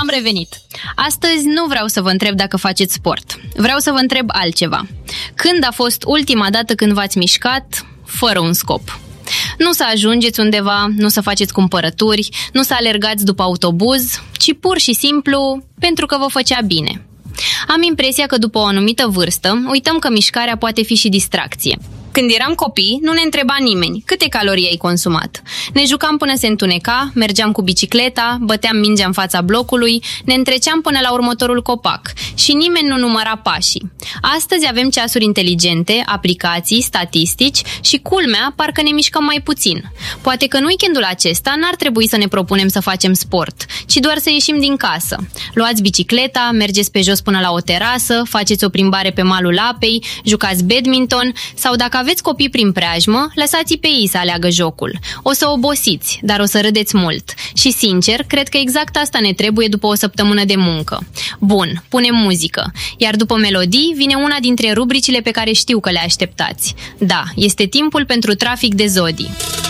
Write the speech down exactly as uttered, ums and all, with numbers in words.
Am revenit. Astăzi nu vreau să vă întreb dacă faceți sport. Vreau să vă întreb altceva. Când a fost ultima dată când v-ați mișcat fără un scop? Nu să ajungeți undeva, nu să faceți cumpărături, nu să alergați după autobuz, ci pur și simplu pentru că vă făcea bine. Am impresia că după o anumită vârstă uităm că mișcarea poate fi și distracție. Când eram copii, nu ne întreba nimeni câte calorii ai consumat. Ne jucam până se întuneca, mergeam cu bicicleta, băteam mingea în fața blocului, ne întreceam până la următorul copac și nimeni nu număra pașii. Astăzi avem ceasuri inteligente, aplicații, statistici și, culmea, parcă ne mișcăm mai puțin. Poate că în weekendul acesta n-ar trebui să ne propunem să facem sport, ci doar să ieșim din casă. Luați bicicleta, mergeți pe jos până la o terasă, faceți o plimbare pe malul apei, jucați badminton sau, dacă aveți copii prin preajmă, lăsați-i pe ei să aleagă jocul. O să obosiți, dar o să râdeți mult. Și, sincer, cred că exact asta ne trebuie după o săptămână de muncă. Bun, punem muzică. Iar după melodii vine una dintre rubricile pe care știu că le așteptați. Da, este timpul pentru Trafic de Zodii.